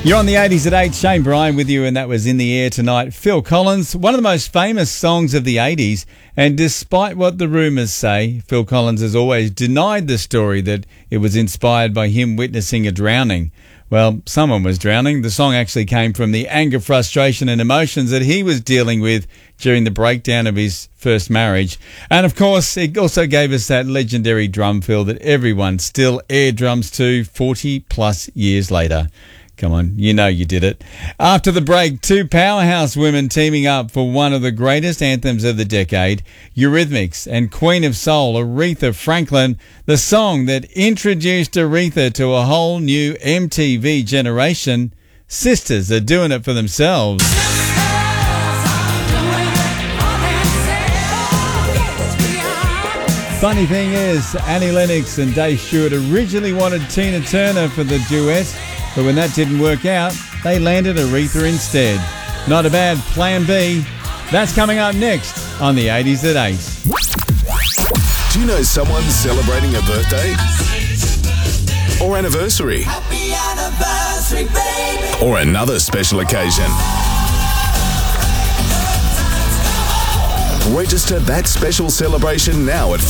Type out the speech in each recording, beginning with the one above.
You're on the 80s at 8. Shane Bryan with you, and that was In the Air Tonight. Phil Collins, one of the most famous songs of the 80s, and despite what the rumours say, Phil Collins has always denied the story that it was inspired by him witnessing a drowning. Well, someone was drowning. The song actually came from the anger, frustration and emotions that he was dealing with during the breakdown of his first marriage. And of course, it also gave us that legendary drum fill that everyone still air drums to 40 plus years later. Come on, you know you did it. After the break, two powerhouse women teaming up for one of the greatest anthems of the decade, Eurythmics and Queen of Soul, Aretha Franklin, the song that introduced Aretha to a whole new MTV generation. Sisters are doing it for themselves. Funny thing is, Annie Lennox and Dave Stewart originally wanted Tina Turner for the duet, but when that didn't work out, they landed Aretha instead. Not a bad plan B. That's coming up next on the 80s at 8. Do you know someone celebrating a birthday? Or anniversary? Happy anniversary, baby! Or another special occasion? Register that special celebration now at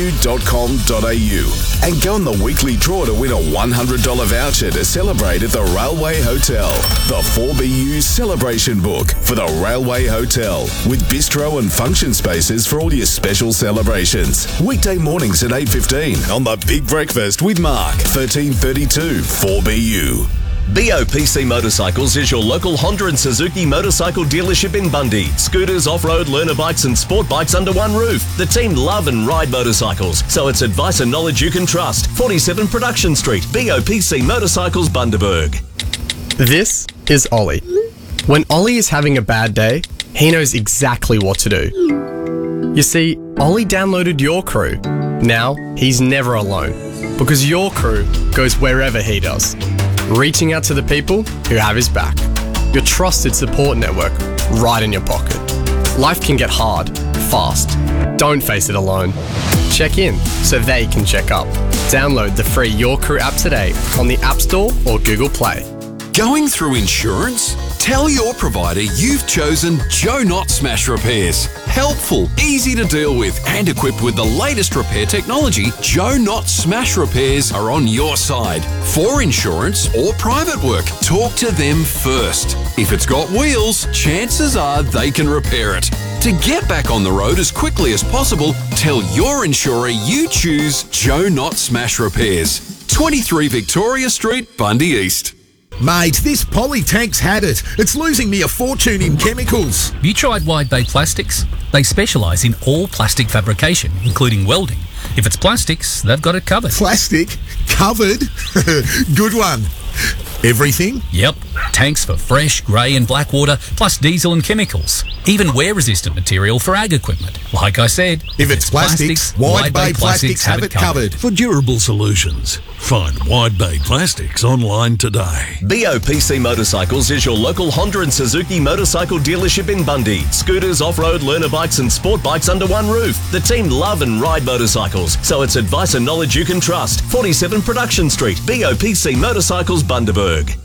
4bu.com.au and go on the weekly draw to win a $100 voucher to celebrate at the Railway Hotel. The 4BU Celebration Book for the Railway Hotel, with bistro and function spaces for all your special celebrations. Weekday mornings at 8:15 on The Big Breakfast with Mark, 1332 4BU. BOPC Motorcycles is your local Honda and Suzuki motorcycle dealership in Bundy. Scooters, off-road, learner bikes and sport bikes under one roof. The team love and ride motorcycles, so it's advice and knowledge you can trust. 47 Production Street, BOPC Motorcycles, Bundaberg. This is Ollie. When Ollie is having a bad day, he knows exactly what to do. You see, Ollie downloaded Your Crew. Now, he's never alone, because Your Crew goes wherever he does, reaching out to the people who have his back. Your trusted support network right in your pocket. Life can get hard, fast. Don't face it alone. Check in so they can check up. Download the free Your Crew app today on the App Store or Google Play. Going through insurance? Tell your provider you've chosen Joe Knott Smash Repairs. Helpful, easy to deal with, and equipped with the latest repair technology, Joe Knott Smash Repairs are on your side. For insurance or private work, talk to them first. If it's got wheels, chances are they can repair it. To get back on the road as quickly as possible, tell your insurer you choose Joe Knott Smash Repairs. 23 Victoria Street, Bundy East. Mate, this Polytank's had it. It's losing me a fortune in chemicals. You tried Wide Bay Plastics? They specialise in all plastic fabrication, including welding. If it's plastics, they've got it covered. Plastic? Covered? Good one. Everything? Yep. Tanks for fresh, grey and black water, plus diesel and chemicals. Even wear-resistant material for ag equipment. Like I said, if it's plastics, Wide Bay Plastics have it covered. For durable solutions, find Wide Bay Plastics online today. BOPC Motorcycles is your local Honda and Suzuki motorcycle dealership in Bundy. Scooters, off-road, learner bikes and sport bikes under one roof. The team love and ride motorcycles, so it's advice and knowledge you can trust. 47 Production Street, BOPC Motorcycles, Bundaberg.